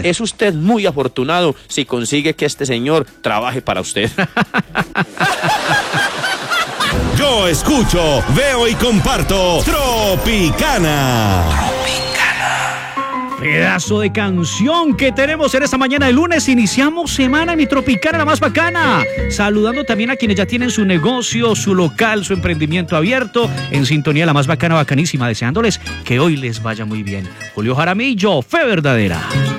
Es usted muy afortunado si consigue que este señor trabaje para usted. Yo escucho, veo y comparto Tropicana. Pedazo de canción que tenemos en esta mañana de lunes. Iniciamos semana en mi Tropicana, la más bacana. Saludando también a quienes ya tienen su negocio, su local, su emprendimiento abierto. En sintonía, la más bacana, bacanísima. Deseándoles que hoy les vaya muy bien. Julio Jaramillo, Fe Verdadera.